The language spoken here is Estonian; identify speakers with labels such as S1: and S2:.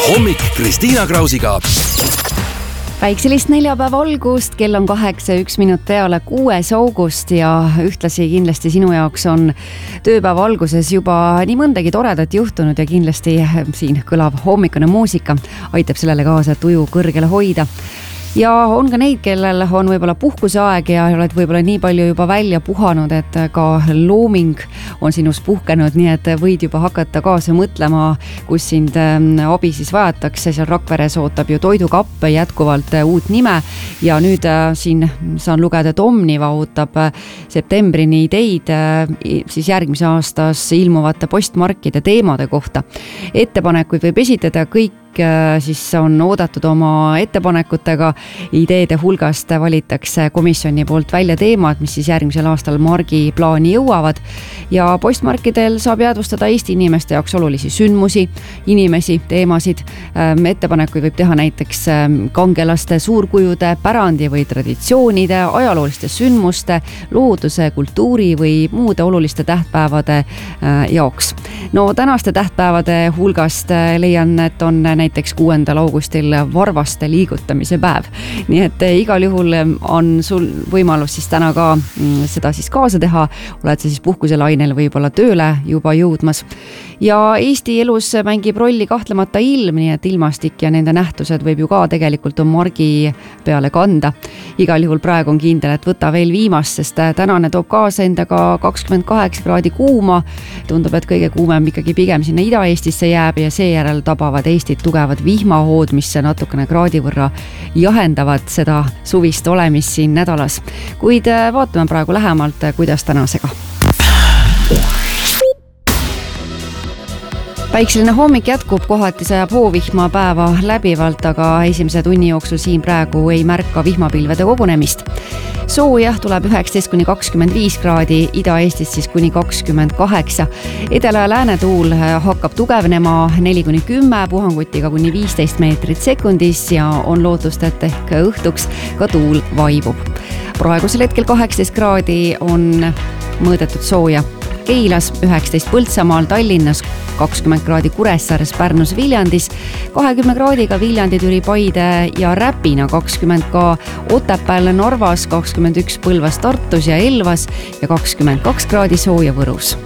S1: hommik Kristiina Krausiga.
S2: Päikselist neljapäeva algust, kell on 8:01 peale 6. august ja ühtlasi kindlasti sinu jaoks on tööpäeva alguses juba nii mõndagi toredat juhtunud ja kindlasti siin kõlav hommikune muusika aitab sellele kaasa, et tuju kõrgele hoida. Ja on ka neid, kellel on võib-olla puhkuseaeg ja oled võib-olla nii palju juba välja puhanud, et ka looming on sinus puhkenud, nii et võid juba hakata kaasa mõtlema, kus sind abi siis vajatakse. Seal Rakveres ootab ju toidukapp jätkuvalt uut nime ja nüüd siin saan lugeda, et Omniva ootab septembrini ideid siis järgmise aastas ilmuvate postmarkide teemade kohta. Ettepanekuid võib esitada, kõik siis on oodatud oma ettepanekutega. Ideede hulgast valitakse komisjoni poolt välja teemad, mis siis järgmisel aastal margi plaani jõuavad ja postmarkidel saab jäädvustada Eesti inimeste jaoks olulisi sündmusi, inimesi, teemasid. Ettepanekuid võib teha näiteks kangelaste, suurkujude, pärandi või traditsioonide, ajalooliste sündmuste, looduse, kultuuri või muude oluliste tähtpäevade jaoks. No tänaste tähtpäevade hulgast leian, et on näiteks 6. augustil varvaste liigutamise päev. Nii et igal juhul on sul võimalus siis täna ka seda siis kaasa teha. Oled sa siis puhkuselainel võib-olla tööle juba jõudmas. Ja Eesti elus mängib rolli kahtlemata ilm, nii et ilmastik ja nende nähtused võib ju ka tegelikult on margi peale kanda. Igal juhul praegu on kindel, et võta veel viimast, sest tänane toob kaasa endaga 28 kraadi kuuma. Tundub, et kõige kuumem ikkagi pigem sinna Ida-Eestisse jääb ja seejärel tabavad Eestit tugevad vihmahood, mis natukene kraadi võrra jahendavad seda suvist olemist siin nädalas. Kuid vaatame praegu lähemalt, kuidas tänasega. Päikseline hommik jätkub, kohati sajab hoovihma päeva läbivalt, aga esimese tunni jooksul siin praegu ei märka vihmapilvede kogunemist. Sooja tuleb 19–25 kraadi, Ida-Eestis siis kuni 28. Edela- ja läänetuul hakkab tugevnema 4–10 puhangutiga kuni 15 meetrit sekundis ja on lootust, et ehk õhtuks ka tuul vaibub. Praegusel hetkel 18 kraadi on mõõdetud sooja Keilas, 19 Põltsamaal, Tallinnas, 20 kraadi Kuressaares, Pärnus, Viljandis, 20 kraadiga Viljandi, Türi, Paide ja Räpina, 20 ka Otepääl, Narvas, 21 Põlvas, Tartus ja Elvas ja 22 kraadi sooja Võrus.